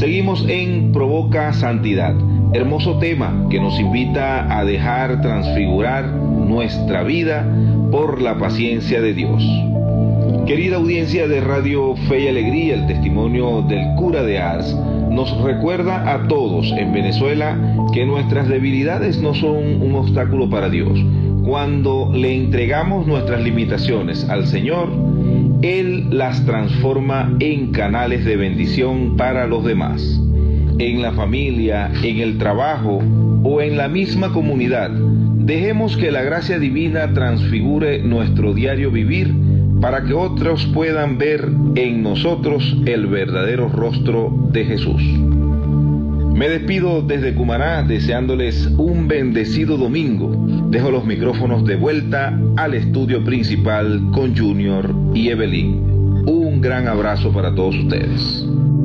Seguimos en Provoca Santidad, hermoso tema que nos invita a dejar transfigurar nuestra vida por la paciencia de Dios. Querida audiencia de Radio Fe y Alegría, el testimonio del cura de Ars nos recuerda a todos en Venezuela que nuestras debilidades no son un obstáculo para Dios. Cuando le entregamos nuestras limitaciones al Señor, Él las transforma en canales de bendición para los demás. En la familia, en el trabajo o en la misma comunidad, dejemos que la gracia divina transfigure nuestro diario vivir para que otros puedan ver en nosotros el verdadero rostro de Jesús. Me despido desde Cumaná deseándoles un bendecido domingo. Dejo los micrófonos de vuelta al estudio principal con Junior y Evelyn. Un gran abrazo para todos ustedes.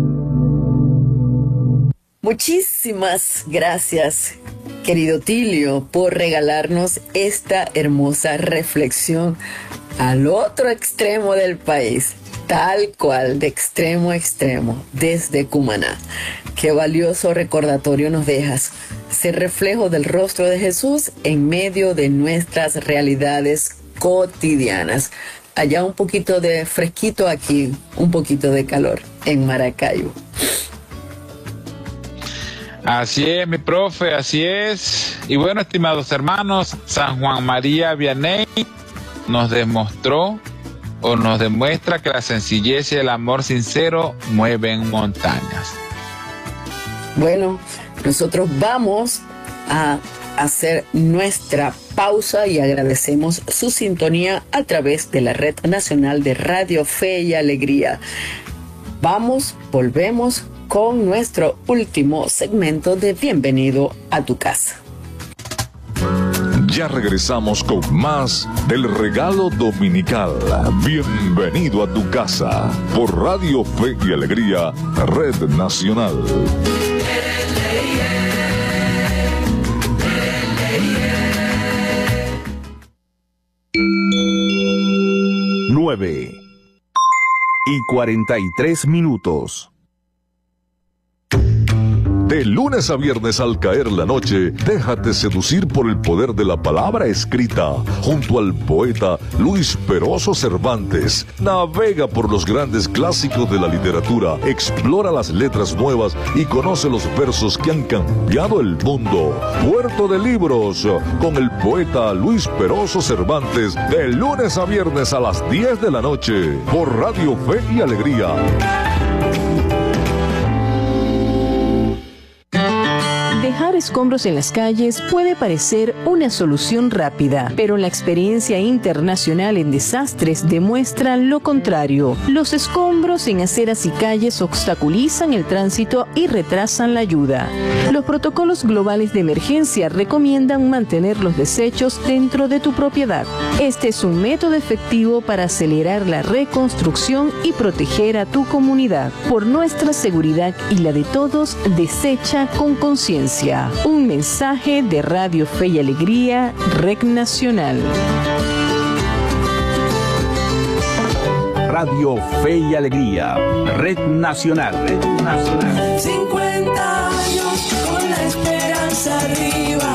Muchísimas gracias, querido Tilio, por regalarnos esta hermosa reflexión al otro extremo del país, tal cual, de extremo a extremo, desde Cumaná. Qué valioso recordatorio nos dejas, ser reflejo del rostro de Jesús en medio de nuestras realidades cotidianas. Allá un poquito de fresquito, aquí un poquito de calor en Maracaibo. Así es, mi profe, así es. Y bueno, estimados hermanos, San Juan María Vianney nos demostró o nos demuestra que la sencillez y el amor sincero mueven montañas. Bueno, nosotros vamos a hacer nuestra pausa y agradecemos su sintonía a través de la Red Nacional de Radio Fe y Alegría. Volvemos con nuestro último segmento de Bienvenido a tu casa. Ya regresamos con más del regalo dominical. Bienvenido a tu casa por Radio Fe y Alegría, Red Nacional. 9:43. De lunes a viernes al caer la noche, déjate seducir por el poder de la palabra escrita. Junto al poeta Luis Peroso Cervantes, navega por los grandes clásicos de la literatura, explora las letras nuevas y conoce los versos que han cambiado el mundo. Puerto de Libros, con el poeta Luis Peroso Cervantes, de lunes a viernes a las 10 de la noche, por Radio Fe y Alegría. Dejar escombros en las calles puede parecer una solución rápida, pero la experiencia internacional en desastres demuestra lo contrario. Los escombros en aceras y calles obstaculizan el tránsito y retrasan la ayuda. Los protocolos globales de emergencia recomiendan mantener los desechos dentro de tu propiedad. Este es un método efectivo para acelerar la reconstrucción y proteger a tu comunidad. Por nuestra seguridad y la de todos, desecha con conciencia. Un mensaje de Radio Fe y Alegría, Red Nacional. Radio Fe y Alegría, Red Nacional. Red Nacional. 50 años con la esperanza arriba.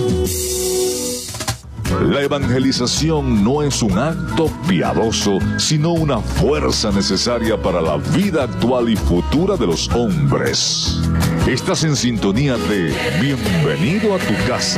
La evangelización no es un acto piadoso, sino una fuerza necesaria para la vida actual y futura de los hombres. Estás en sintonía de Bienvenido a tu casa.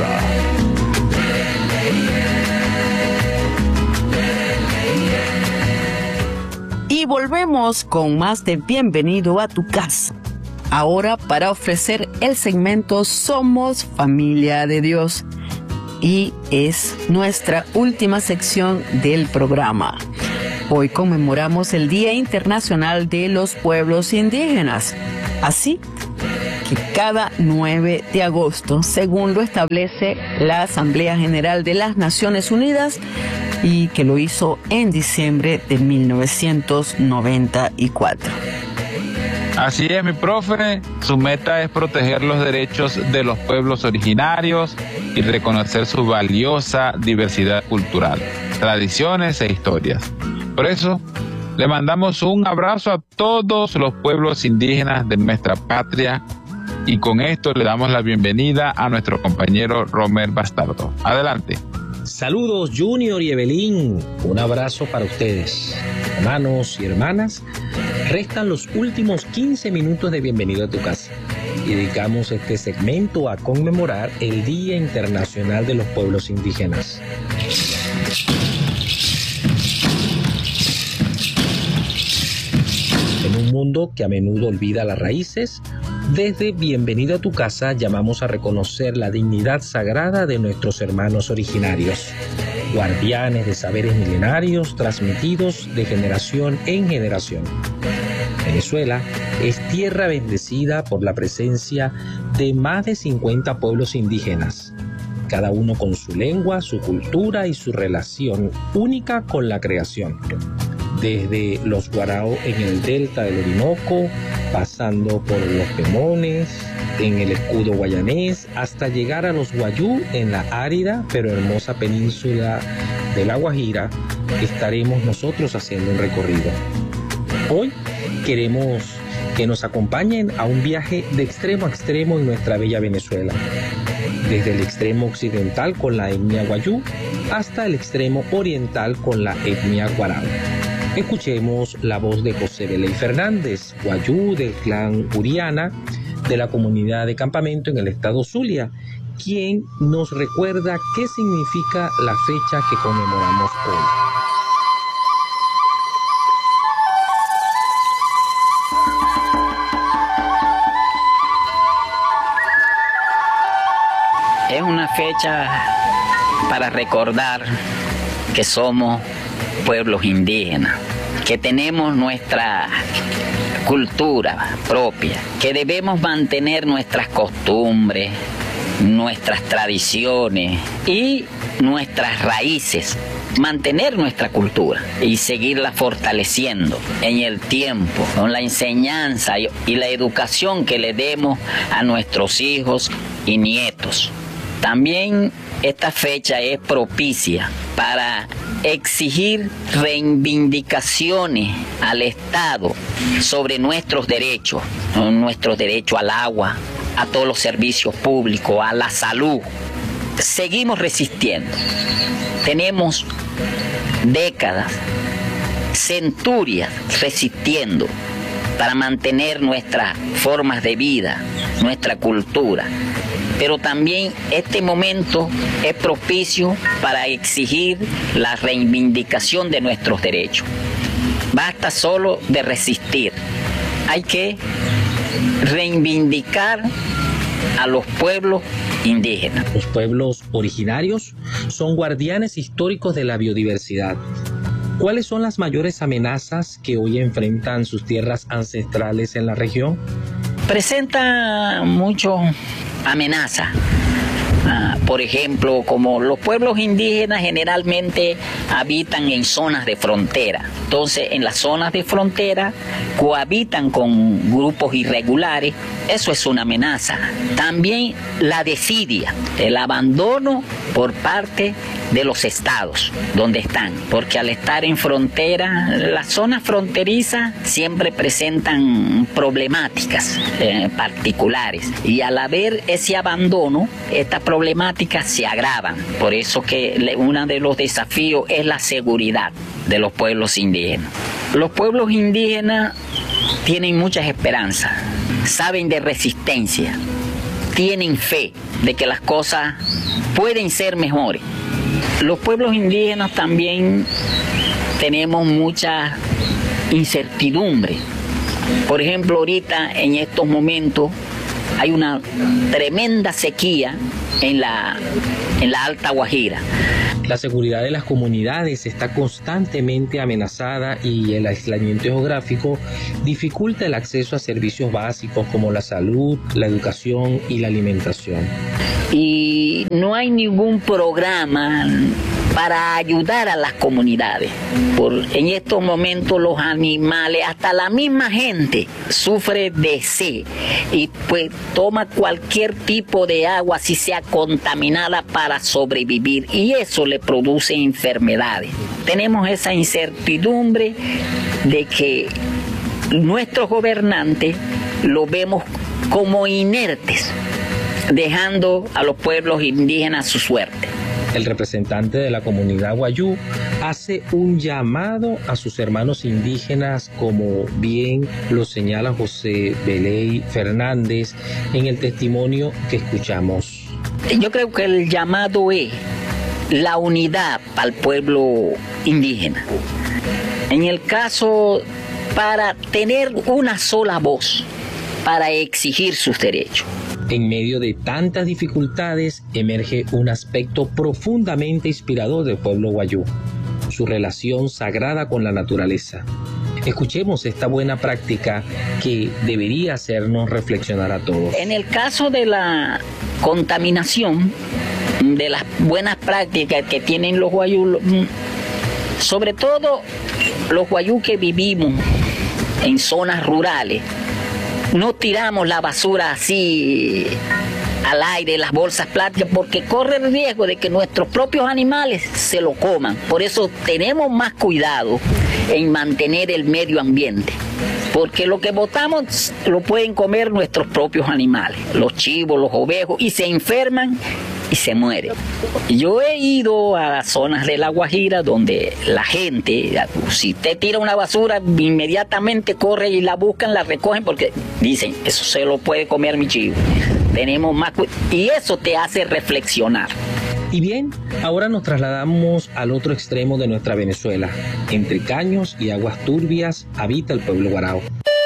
Y volvemos con más de Bienvenido a tu casa. Ahora para ofrecer el segmento Somos Familia de Dios. Y es nuestra última sección del programa. Hoy conmemoramos el Día Internacional de los Pueblos Indígenas. Así que cada 9 de agosto, según lo establece la Asamblea General de las Naciones Unidas, y que lo hizo en diciembre de 1994. Así es, mi profe. Su meta es proteger los derechos de los pueblos originarios y reconocer su valiosa diversidad cultural, tradiciones e historias. Por eso, Le mandamos un abrazo a todos los pueblos indígenas de nuestra patria y con esto le damos la bienvenida a nuestro compañero Romer Bastardo. Adelante. Saludos Junior y Evelyn, un abrazo para ustedes. Hermanos y hermanas, restan los últimos 15 minutos de Bienvenido a tu casa. Y dedicamos este segmento a conmemorar el Día Internacional de los Pueblos Indígenas. En un mundo que a menudo olvida las raíces, desde Bienvenido a tu casa llamamos a reconocer la dignidad sagrada de nuestros hermanos originarios, guardianes de saberes milenarios transmitidos de generación en generación. Venezuela es tierra bendecida por la presencia de más de 50 pueblos indígenas, cada uno con su lengua, su cultura y su relación única con la creación. Desde los Guarao en el delta del Orinoco, pasando por los Pemones, en el escudo guayanés, hasta llegar a los Wayuu en la árida pero hermosa península de La Guajira, estaremos nosotros haciendo un recorrido. Hoy queremos que nos acompañen a un viaje de extremo a extremo en nuestra bella Venezuela, desde el extremo occidental con la etnia Wayuu hasta el extremo oriental con la etnia Guarao. Escuchemos la voz de José Beley Fernández, Wayuu del clan Uriana, de la comunidad de Campamento en el estado Zulia, quien nos recuerda qué significa la fecha que conmemoramos hoy. Es una fecha para recordar que somos pueblos indígenas, que tenemos nuestra cultura propia, que debemos mantener nuestras costumbres, nuestras tradiciones y nuestras raíces, mantener nuestra cultura y seguirla fortaleciendo en el tiempo, con la enseñanza y la educación que le demos a nuestros hijos y nietos. También esta fecha es propicia para exigir reivindicaciones al Estado sobre nuestros derechos al agua, a todos los servicios públicos, a la salud. Seguimos resistiendo. Tenemos décadas, centurias resistiendo para mantener nuestras formas de vida, nuestra cultura. Pero también este momento es propicio para exigir la reivindicación de nuestros derechos. Basta solo de resistir. Hay que reivindicar a los pueblos indígenas. Los pueblos originarios son guardianes históricos de la biodiversidad. ¿Cuáles son las mayores amenazas que hoy enfrentan sus tierras ancestrales en la región? Presenta muchas amenazas. Por ejemplo, como los pueblos indígenas generalmente habitan en zonas de frontera. Entonces, en las zonas de frontera cohabitan con grupos irregulares. Eso es una amenaza. También la desidia, el abandono por parte de los estados donde están, porque al estar en frontera, las zonas fronterizas siempre presentan problemáticas particulares, y al haber ese abandono, estas problemáticas se agravan. Por eso que uno de los desafíos es la seguridad de los pueblos indígenas. Los pueblos indígenas tienen muchas esperanzas, saben de resistencia, tienen fe de que las cosas pueden ser mejores. Los pueblos indígenas también tenemos mucha incertidumbre. Por ejemplo, ahorita en estos momentos hay una tremenda sequía en la Alta Guajira. La seguridad de las comunidades está constantemente amenazada y el aislamiento geográfico dificulta el acceso a servicios básicos como la salud, la educación y la alimentación. Y no hay ningún programa para ayudar a las comunidades. En estos momentos los animales, hasta la misma gente, sufre de sed y pues toma cualquier tipo de agua, si sea contaminada, para sobrevivir, y eso le produce enfermedades. Tenemos esa incertidumbre de que nuestros gobernantes lo vemos como inertes, dejando a los pueblos indígenas a su suerte. El representante de la comunidad wayú hace un llamado a sus hermanos indígenas, como bien lo señala José Beley Fernández en el testimonio que escuchamos. Yo creo que el llamado es la unidad para el pueblo indígena. En el caso, para tener una sola voz, para exigir sus derechos. En medio de tantas dificultades emerge un aspecto profundamente inspirador del pueblo wayú, su relación sagrada con la naturaleza. Escuchemos esta buena práctica que debería hacernos reflexionar a todos. En el caso de la contaminación, de las buenas prácticas que tienen los wayú, sobre todo los wayú que vivimos en zonas rurales, no tiramos la basura así al aire, las bolsas plásticas, porque corre el riesgo de que nuestros propios animales se lo coman. Por eso tenemos más cuidado en mantener el medio ambiente, porque lo que botamos lo pueden comer nuestros propios animales, los chivos, los ovejos, y se enferman y se mueren. Yo he ido a las zonas de La Guajira donde la gente, si te tira una basura, inmediatamente corre y la buscan, la recogen, porque dicen, eso se lo puede comer mi chivo. Tenemos más y eso te hace reflexionar. Y bien, ahora nos trasladamos al otro extremo de nuestra Venezuela. Entre caños y aguas turbias habita el pueblo guarao.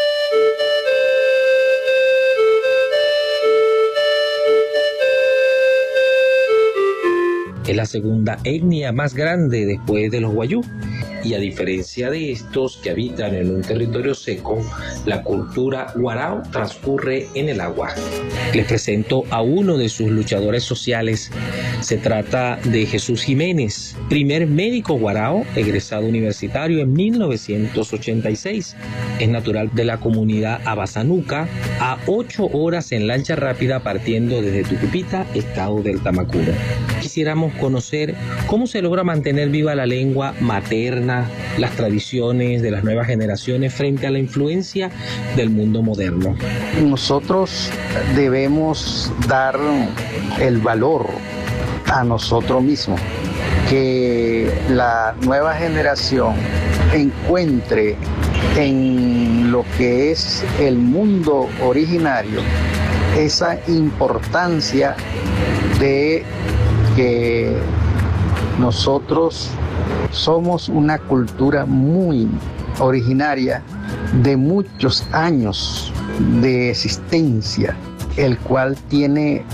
Es la segunda etnia más grande después de los wayú, y a diferencia de estos que habitan en un territorio seco, la cultura guarao transcurre en el agua. Les presento a uno de sus luchadores sociales. Se trata de Jesús Jiménez, primer médico guarao, egresado universitario en 1986. Es natural de la comunidad Abasanuca, a 8 horas en lancha rápida partiendo desde Tucupita, estado del Tamacuro. Quisiéramos conocer cómo se logra mantener viva la lengua materna, las tradiciones de las nuevas generaciones frente a la influencia del mundo moderno. Nosotros debemos dar el valor a nosotros mismos, que la nueva generación encuentre en lo que es el mundo originario esa importancia de que nosotros somos una cultura muy originaria de muchos años de existencia, el cual tiene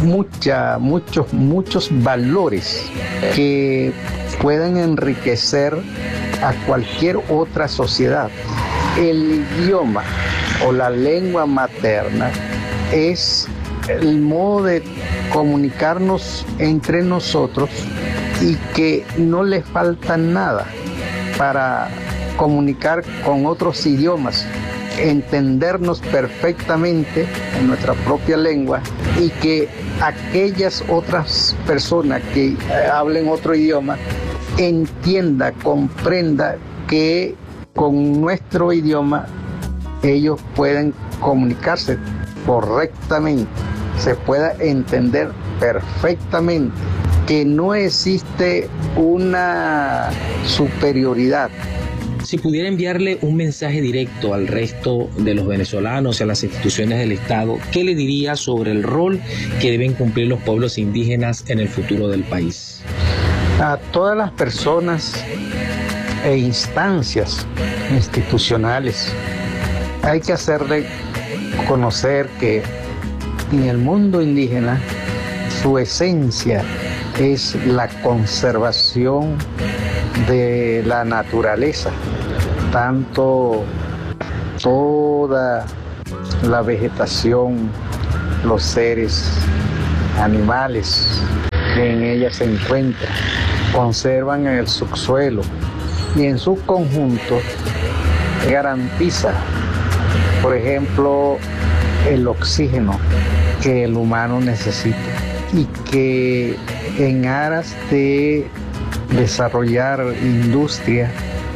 muchos valores que pueden enriquecer a cualquier otra sociedad. El idioma o la lengua materna es el modo de comunicarnos entre nosotros y que no le falta nada para comunicar con otros idiomas, entendernos perfectamente en nuestra propia lengua, y que aquellas otras personas que hablen otro idioma entienda, comprenda que con nuestro idioma ellos pueden comunicarse correctamente, se pueda entender perfectamente, que no existe una superioridad. Si pudiera enviarle un mensaje directo al resto de los venezolanos y a las instituciones del Estado, ¿qué le diría sobre el rol que deben cumplir los pueblos indígenas en el futuro del país? A todas las personas e instancias institucionales hay que hacerle conocer que en el mundo indígena su esencia es la conservación de la naturaleza, tanto toda la vegetación, los seres animales que en ella se encuentran, conservan el subsuelo y en su conjunto garantiza, por ejemplo, el oxígeno que el humano necesita, y que en aras de desarrollar industria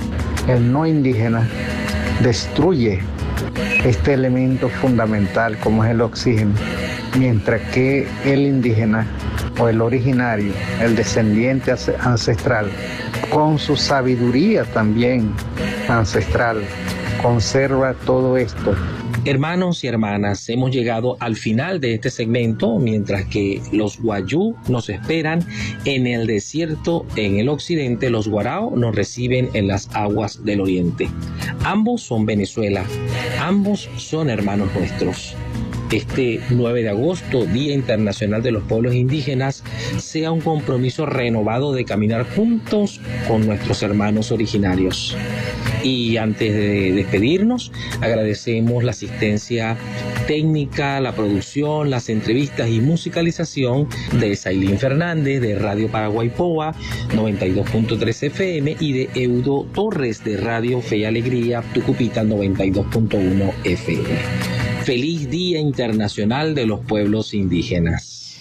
el no indígena destruye este elemento fundamental como es el oxígeno, mientras que el indígena o el originario, el descendiente ancestral, con su sabiduría también ancestral, conserva todo esto. Hermanos y hermanas, hemos llegado al final de este segmento, mientras que los wayú nos esperan en el desierto en el occidente, los guarao nos reciben en las aguas del oriente. Ambos son Venezuela, ambos son hermanos nuestros. Este 9 de agosto, Día Internacional de los Pueblos Indígenas, sea un compromiso renovado de caminar juntos con nuestros hermanos originarios. Y antes de despedirnos, agradecemos la asistencia técnica, la producción, las entrevistas y musicalización de Sailín Fernández de Radio Paraguay Poa 92.3 FM y de Eudo Torres de Radio Fe y Alegría Tucupita 92.1 FM. Feliz Día Internacional de los Pueblos Indígenas.